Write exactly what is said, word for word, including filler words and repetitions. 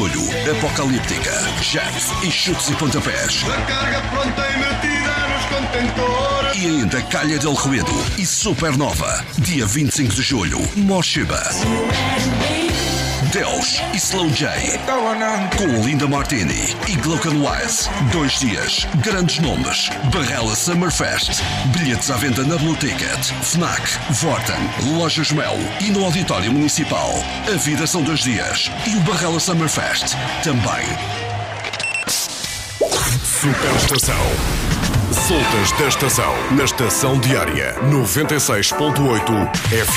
julho, Apocalíptica, Jeff e Chutes e Pontapés. A carga pronta e metida nos contentores. E ainda Calha del Ruedo e Supernova. Dia vinte e cinco de julho, Moshiba. Deus e Slow J. Com Linda Martini e Glocan Wise. Dois dias, grandes nomes. Barrela Summerfest. Bilhetes à venda na Blue Ticket, Fnac, Vorten, Lojas Mel e no Auditório Municipal. A vida são dois dias e o Barrela Summerfest também. Superestação. Soltas da estação, na Estação Diária noventa e seis ponto oito F M.